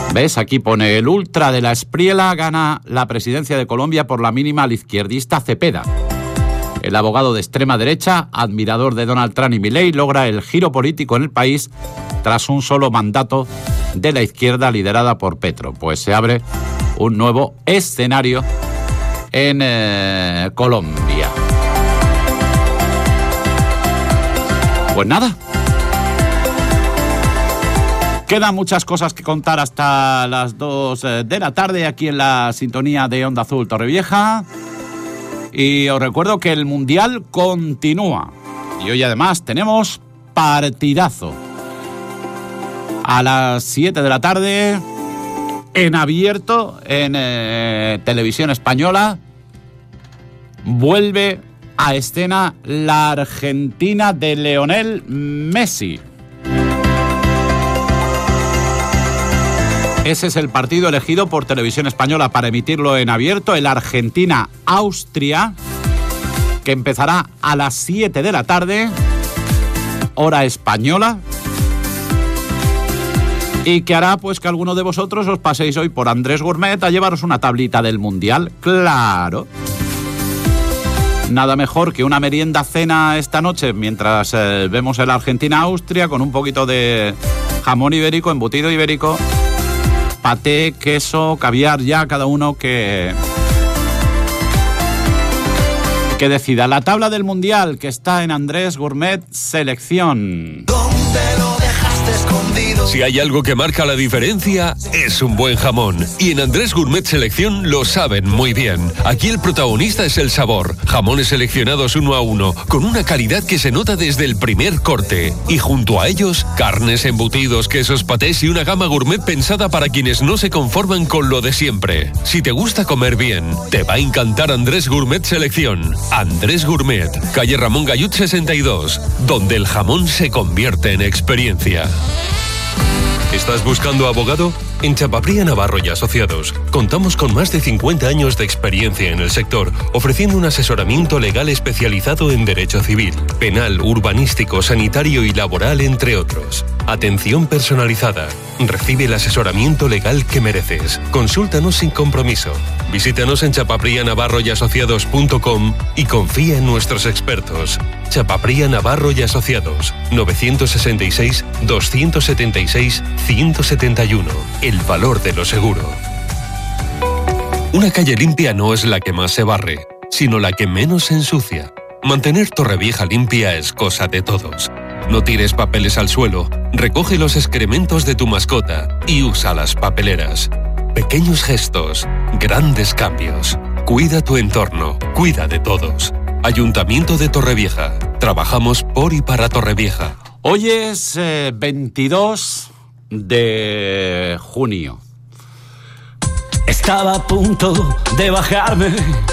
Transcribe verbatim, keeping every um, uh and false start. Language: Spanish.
¿Ves? Aquí pone: el ultra de la Espriela gana la presidencia de Colombia por la mínima al izquierdista Cepeda. El abogado de extrema derecha, admirador de Donald Trump y Milei, logra el giro político en el país tras un solo mandato de la izquierda liderada por Petro. Pues se abre un nuevo escenario en eh, Colombia. Pues nada. Quedan muchas cosas que contar hasta las dos de la tarde aquí en la sintonía de Onda Azul Torrevieja. Y os recuerdo que el Mundial continúa. Y hoy además tenemos partidazo. A las siete de la tarde, en abierto, en eh, Televisión Española, vuelve a escena la Argentina de Lionel Messi. Ese es el partido elegido por Televisión Española para emitirlo en abierto, el Argentina-Austria, que empezará a las siete de la tarde, hora española, y que hará pues que alguno de vosotros os paséis hoy por Andrés Gourmet a llevaros una tablita del Mundial. ¡Claro! Nada mejor que una merienda cena esta noche mientras eh, vemos el Argentina-Austria con un poquito de jamón ibérico, embutido ibérico, paté, queso, caviar, ya cada uno que, que decida. La tabla del Mundial que está en Andrés Gourmet Selección. ¿Dónde lo dejaste escondido? Si hay algo que marca la diferencia, es un buen jamón. Y en Andrés Gourmet Selección lo saben muy bien. Aquí el protagonista es el sabor. Jamones seleccionados uno a uno, con una calidad que se nota desde el primer corte. Y junto a ellos, carnes, embutidos, quesos, patés y una gama gourmet pensada para quienes no se conforman con lo de siempre. Si te gusta comer bien, te va a encantar Andrés Gourmet Selección. Andrés Gourmet, calle Ramón Gallut sesenta y dos, donde el jamón se convierte en experiencia. ¿Estás buscando abogado? En Chapapría Navarro y Asociados contamos con más de cincuenta años de experiencia en el sector, ofreciendo un asesoramiento legal especializado en derecho civil, penal, urbanístico, sanitario y laboral, entre otros. Atención personalizada. Recibe el asesoramiento legal que mereces. Consúltanos sin compromiso. Visítanos en chapapría navarro y asociados punto com y confía en nuestros expertos. Chapapría Navarro y Asociados, novecientos sesenta y seis, doscientos setenta y seis, ciento setenta y uno. El valor de lo seguro. Una calle limpia no es la que más se barre, sino la que menos se ensucia. Mantener Torrevieja limpia es cosa de todos. No tires papeles al suelo, recoge los excrementos de tu mascota y usa las papeleras. Pequeños gestos, grandes cambios. Cuida tu entorno, cuida de todos. Ayuntamiento de Torrevieja. Trabajamos por y para Torrevieja. Hoy es eh, veintidós de junio. Estaba a punto de bajarme